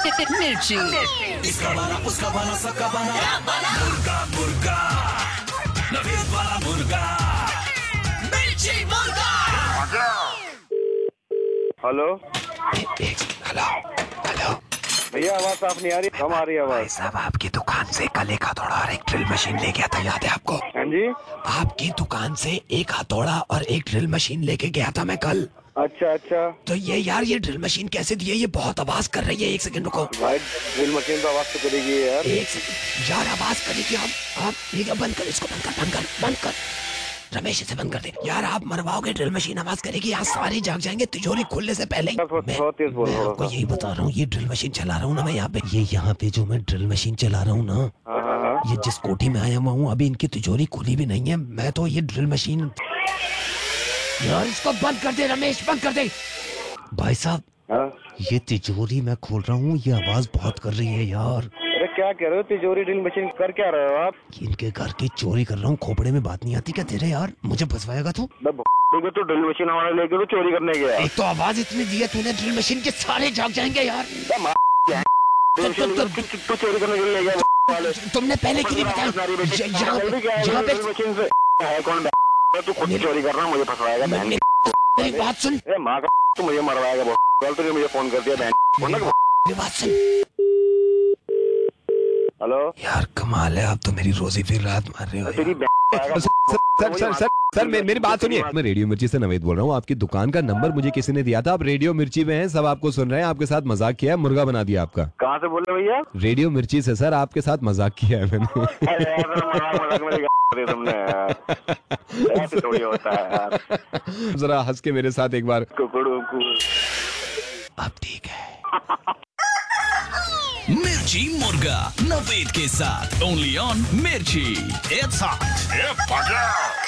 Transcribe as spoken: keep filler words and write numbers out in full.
मिर्ची। इसका बना उसका बना सबका बना मुर्गा मुर्गा नवीद वाला मुर्गा मिर्ची मुर्गा। हेलो हेलो हेलो भैया, आवाज साफ नहीं आ रही, कम आ रही है भाई आवाज। साहब, आपकी दुकान से कल एक हथौड़ा और एक ड्रिल मशीन ले गया था, याद है आपको? हाँ जी। आपकी दुकान से एक हथौड़ा और एक ड्रिल मशीन लेके गया था मैं कल। अच्छा अच्छा। तो ये यार, ये ड्रिल मशीन कैसे दी है? ये बहुत आवाज कर रही है। एक सेकंड रुको भाई, ड्रिल मशीन तो आवाज तो करेगी यार। एक सेकंड यार, आवाज करेगी। आप आप ये बंद कर, इसको बंद कर, बंद कर, बंद कर। रमेश, इसे बंद कर दे यार। आप मरवाओगे, ड्रिल मशीन आवाज करेगी, आज सारे जाग जाएंगे तिजोरी खोलने से पहले ही। मैं, बहुत तेज बोल मैं रहा आपको हूँ। यही बता रहा हूँ, ये ड्रिल मशीन चला रहा हूँ ना मैं यहाँ पे, ये यहाँ पे जो मैं ड्रिल मशीन चला रहा हूँ ना, हाँ हाँ हाँ। ये जिस कोठी में आया हुआ हूँ, अभी इनकी तिजोरी खुली भी नहीं है। मैं तो ये ड्रिल मशीन, यार इसको बंद कर दे रमेश, बंद कर दे। भाई साहब, हाँ? ये तिजोरी मैं खोल रहा हूँ, ये आवाज बहुत कर रही है यार। अरे क्या कह रहे हो? तिजोरी ड्रिल मशीन कर क्या रहे हो आप? इनके घर की चोरी कर रहा हूँ। खोपड़े में बात नहीं आती क्या तेरे? यार मुझे फंसवाएगा तू? देखो, तो ड्रिल मशीन हमारे लेके तो चोरी करने गया। एक तो आवाज इतनी दी है तूने, ड्रिल मशीन के सारे जाग जाएंगे यार। तू चोरी करने के लिए गया वाले। तुमने पहले क्यों नहीं बताया? यहाँ यहाँ पे ड्रिल मशीन से है कौन? तू खुद ही चोरी कर रहा है, मुझे फंसवाएगा बहन। मेरी बात सुन, अरे माँ का, तू मुझे मरवाएगा। कल तो मुझे फोन कर दिया बहन। मेरी बात सुन। हेलो यार कमाल है, आप तो मेरी रोजी फिर रात मार रहे हो तेरी यार। बहन। सर सर सर सर मे, मेरी बात सुनिए। मैं रेडियो मिर्ची से नवेद बोल रहा हूँ। आपकी दुकान का नंबर मुझे किसी ने दिया था। आप रेडियो मिर्ची में हैं, सब आपको सुन रहे हैं। आपके साथ मजाक किया है, मुर्गा बना दिया आपका। कहाँ से बोल रहे भैया? रेडियो मिर्ची से सर, आपके साथ मजाक किया है मैंने। अरे यार, मजाक मजाक में गाली तुमने यार। ऐसे थोड़ी होता है यार। जरा हंस के मेरे साथ एक बार। कुकड़ू कु। अब ठीक है। मिर्ची मुर्गा नवेद के साथ ओनली ऑन मिर्ची। It's hot.